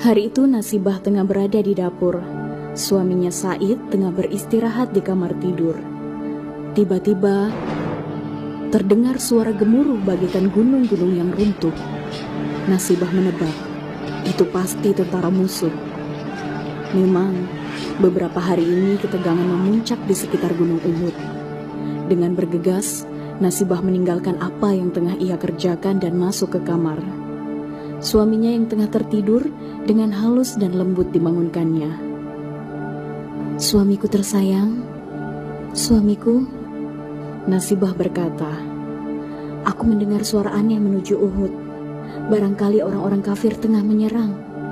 Hari itu Nasibah tengah berada di dapur. Suaminya Said tengah beristirahat di kamar tidur. Tiba-tiba terdengar suara gemuruh bagaikan gunung-gunung yang runtuh. Nasibah menebak, itu pasti tentara musuh. Memang, beberapa hari ini ketegangan memuncak di sekitar Gunung Uhud. Dengan bergegas, Nasibah meninggalkan apa yang tengah ia kerjakan dan masuk ke kamar. Suaminya yang tengah tertidur dengan halus dan lembut dibangunkannya. "Suamiku tersayang, suamiku," Nasibah berkata, "aku mendengar suara aneh menuju Uhud. Barangkali orang-orang kafir tengah menyerang."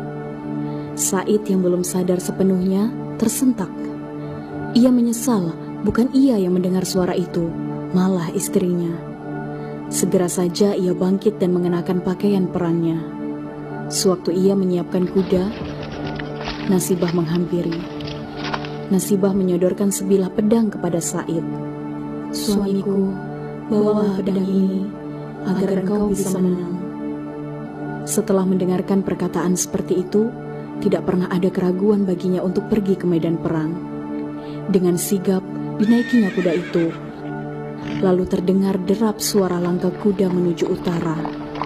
Said yang belum sadar sepenuhnya tersentak. Ia menyesal bukan ia yang mendengar suara itu, malah istrinya. Segera saja ia bangkit dan mengenakan pakaian perangnya. Sewaktu ia menyiapkan kuda, Nasibah menghampiri. Nasibah menyodorkan sebilah pedang kepada Said. "Suamiku, bawalah pedang ini agar engkau bisa menang." Setelah mendengarkan perkataan seperti itu, tidak pernah ada keraguan baginya untuk pergi ke medan perang. Dengan sigap dinaikinya kuda itu. Lalu terdengar derap suara langkah kuda menuju utara.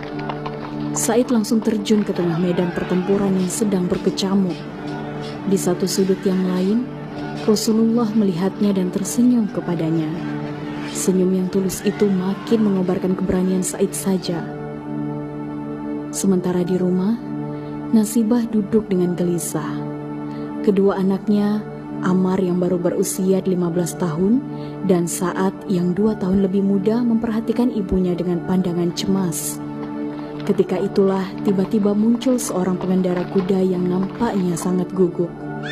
Said langsung terjun ke tengah medan pertempuran yang sedang berkecamuk. Di satu sudut yang lain, Rasulullah melihatnya dan tersenyum kepadanya. Senyum yang tulus itu makin mengobarkan keberanian Said saja. Sementara di rumah, Nasibah duduk dengan gelisah. Kedua anaknya, Ammar yang baru berusia 15 tahun dan Sa'ad yang 2 tahun lebih muda, memperhatikan ibunya dengan pandangan cemas. Ketika itulah tiba-tiba muncul seorang pengendara kuda yang nampaknya sangat gugup.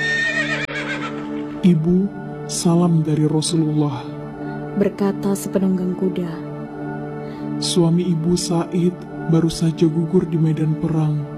"Ibu, salam dari Rasulullah," berkata sepenunggang kuda. "Suami ibu Said baru saja gugur di medan perang.